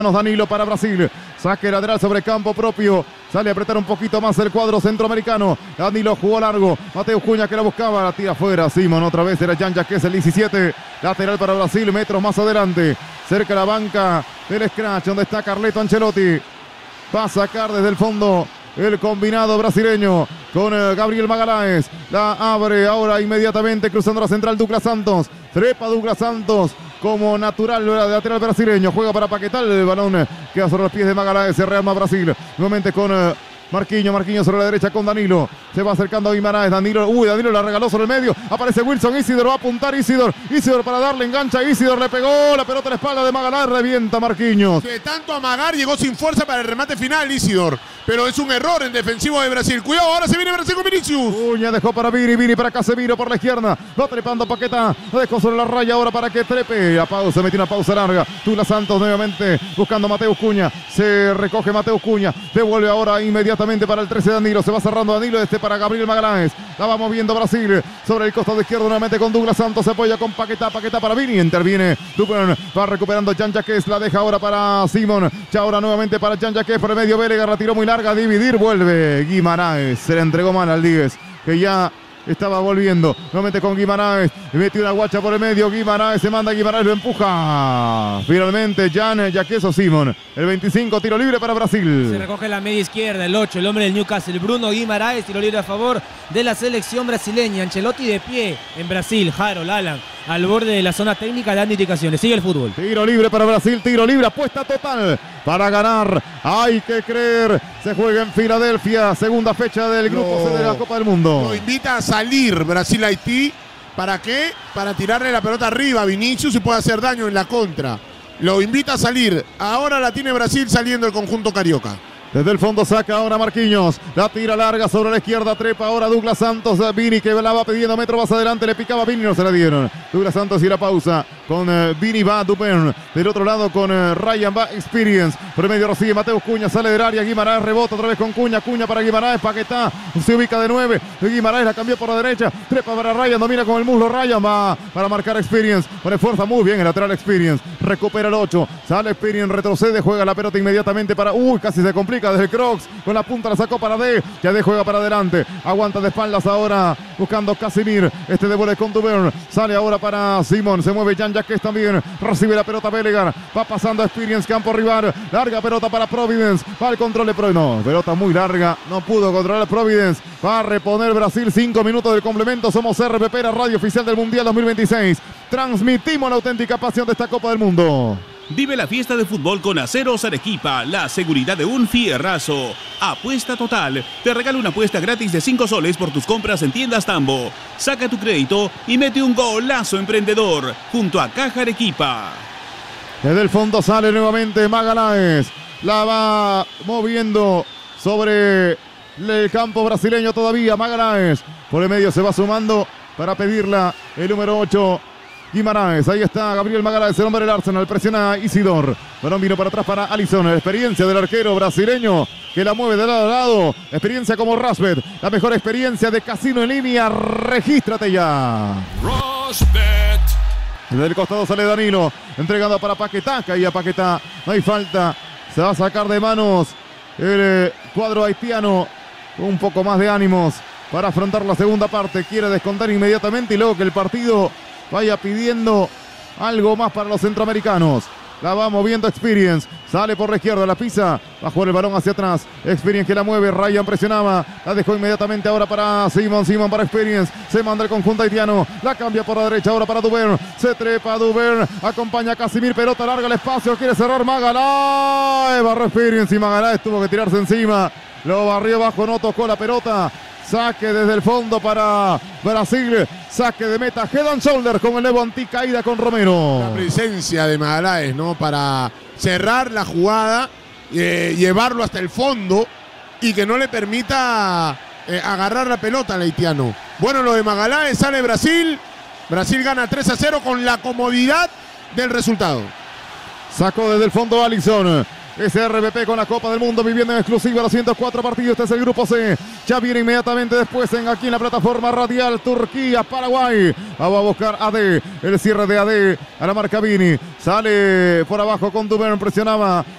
Danilo para Brasil. Saque lateral sobre campo propio. Sale a apretar un poquito más el cuadro centroamericano. Danilo jugó largo. Mateus Cunha que la buscaba. La tira afuera. Simón otra vez. Era Jean-Jacques el 17. Lateral para Brasil. Metros más adelante. Cerca de la banca del scratch. Donde está Carleto Ancelotti. Va a sacar desde el fondo el combinado brasileño con Gabriel Magalhães. La abre ahora inmediatamente cruzando la central Douglas Santos. Trepa Douglas Santos como natural lateral brasileño. Juega para Paquetá. El balón queda sobre los pies de Magalhães. Se rearma Brasil. Nuevamente con Marquinhos sobre la derecha con Danilo. Se va acercando a Guimarães. Danilo la regaló sobre el medio. Aparece Wilson. Isidor va a apuntar. Isidor para darle. Engancha. Isidor le pegó la pelota a la espalda de Magalhães. Revienta Marquinhos. De tanto amagar llegó sin fuerza para el remate final Isidor. Pero es un error en defensivo de Brasil. Cuidado, ahora se viene Brasil con Vinicius. Uña dejó para Vini para Casemiro por la izquierda. Va trepando Paquetá. Lo dejó sobre la raya ahora para que trepe. La pausa, metió una pausa larga. Douglas Santos nuevamente buscando a Mateus Cunha. Se recoge Mateus Cunha. Devuelve ahora inmediatamente para el 13 Danilo. Se va cerrando Danilo. Para Gabriel Magalhães. La va moviendo Brasil. Sobre el costado izquierdo nuevamente con Douglas Santos. Se apoya con Paquetá. Paquetá para Vini. Interviene Dupern. Va recuperando Jean-Jacques. La deja ahora para Simón. Ya ahora nuevamente para Jean-Jacques. Por el medio Vélez. La tiró muy larga. Dividir. Vuelve Guimarães. Se le entregó mal al Díez. Que ya estaba volviendo. Nuevamente con Guimarães. Metió una guacha por el medio. Guimarães se manda. Guimarães lo empuja. Finalmente Jean-Jacques o Simón. El 25. Tiro libre para Brasil. Se recoge la media izquierda. El 8. El hombre del Newcastle. Bruno Guimarães. Tiro libre a favor de la selección brasileña. Ancelotti de pie en Brasil. Harold Alan al borde de la zona técnica dando indicaciones. Sigue el fútbol. Tiro libre para Brasil. Tiro libre. Apuesta total para ganar. Hay que creer. Se juega en Filadelfia. Segunda fecha del grupo C de la Copa del Mundo. Lo invita a salir Brasil-Haití. ¿Para qué? Para tirarle la pelota arriba a Vinicius y puede hacer daño en la contra. Lo invita a salir. Ahora la tiene Brasil saliendo el conjunto carioca. Desde el fondo saca ahora Marquinhos. La tira larga sobre la izquierda. Trepa ahora Douglas Santos. Vini que la va pidiendo metro más adelante. Le picaba Vini. No se la dieron. Douglas Santos y la pausa. Con Vini va Dupern. Del otro lado con Ryan va Experience. Por el medio recibe Mateus Cunha. Sale del área. Guimarães rebota otra vez con Cunha. Cunha para Guimarães. Paquetá se ubica de 9. Guimarães la cambió por la derecha. Trepa para Ryan. Domina con el muslo. Ryan va para marcar Experience. Pone fuerza muy bien el lateral Experience. Recupera el 8. Sale Experience. Retrocede. Juega la pelota inmediatamente para... casi se complica. Desde el Crocs, con la punta la sacó para D, ya D juega para adelante, aguanta de espaldas ahora, buscando Casimir, devuelve con Dupern, sale ahora para Simón, se mueve Jean-Jacques también, recibe la pelota Bellegar, va pasando a Experience, campo rival, larga pelota para Providence, va al control de Providence, pelota muy larga, no pudo controlar Providence, va a reponer Brasil, 5 minutos del complemento, somos RPP, la radio oficial del Mundial 2026, transmitimos la auténtica pasión de esta Copa del Mundo. Vive la fiesta de fútbol con Aceros Arequipa, la seguridad de un fierrazo. Apuesta total. Te regala una apuesta gratis de 5 soles por tus compras en tiendas Tambo. Saca tu crédito y mete un golazo emprendedor junto a Caja Arequipa. Desde el fondo sale nuevamente Magalhães. La va moviendo sobre el campo brasileño todavía. Magalhães por el medio se va sumando para pedirla el número 8. Guimarães, ahí está Gabriel Magalhães, el hombre del Arsenal, presiona a Isidor. Balón vino para atrás para Alisson, la experiencia del arquero brasileño que la mueve de lado a lado. Experiencia como Rashbet, la mejor experiencia de casino en línea. Regístrate ya. Rashbet. Desde el costado sale Danilo, entregando para Paquetá, caía Paquetá, no hay falta. Se va a sacar de manos el cuadro haitiano. Un poco más de ánimos para afrontar la segunda parte. Quiere descontar inmediatamente y luego que el partido vaya pidiendo algo más para los centroamericanos. La va moviendo Experience. Sale por la izquierda, la pisa. Va a jugar el balón hacia atrás. Experience que la mueve. Ryan presionaba. La dejó inmediatamente ahora para Simón. Simón para Experience. Se manda el conjunto haitiano. La cambia por la derecha ahora para Dupern. Se trepa Dupern. Acompaña a Casimir. Pelota larga al espacio. Quiere cerrar Magalhães. Barró Experience y Magalhães tuvo que tirarse encima. Lo barrió bajo. No tocó la pelota. Saque desde el fondo para Brasil. Saque de meta. Head and shoulder con el nuevo anticaída con Romero. La presencia de Magalhães, ¿no? Para cerrar la jugada, llevarlo hasta el fondo y que no le permita agarrar la pelota al haitiano. Bueno, lo de Magalhães, sale Brasil. Brasil gana 3-0 con la comodidad del resultado. Sacó desde el fondo Alisson. SRBP con la Copa del Mundo viviendo en exclusiva los 104 partidos. Este es el grupo C. Ya viene inmediatamente después aquí en la plataforma radial Turquía, Paraguay. Va a buscar AD. El cierre de AD a la marca Vini. Sale por abajo con Duvern. Presionaba